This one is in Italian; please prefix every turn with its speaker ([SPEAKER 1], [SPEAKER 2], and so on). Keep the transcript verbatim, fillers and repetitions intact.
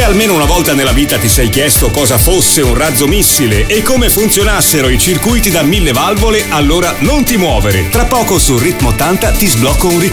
[SPEAKER 1] almeno una volta nella vita ti sei chiesto cosa fosse un razzo missile e come funzionassero i circuiti da mille valvole, allora non ti muovere. Tra poco su Ritmo ottanta ti sblocco un ricordo.